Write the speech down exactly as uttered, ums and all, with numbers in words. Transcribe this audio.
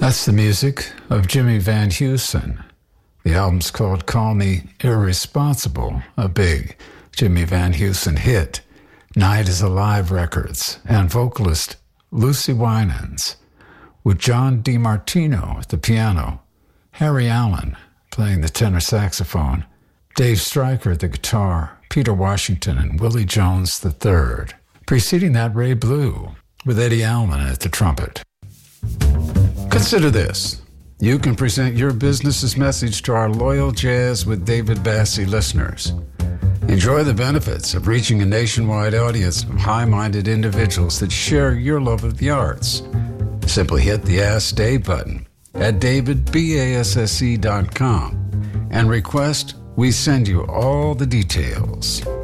That's the music of Jimmy Van Heusen. The album's called Call Me Irresponsible, a big Jimmy Van Heusen hit. Night is Alive Records and vocalist Lucy Winans, with John DiMartino at the piano, Harry Allen playing the tenor saxophone, Dave Stryker at the guitar, Peter Washington, and Willie Jones the third. Preceding that, Ray Blue, with Eddie Allen at the trumpet. Consider this. You can present your business's message to our loyal Jazz with David Bassie listeners. Enjoy the benefits of reaching a nationwide audience of high-minded individuals that share your love of the arts. Simply hit the Ask Dave button at david basse dot com and request we send you all the details.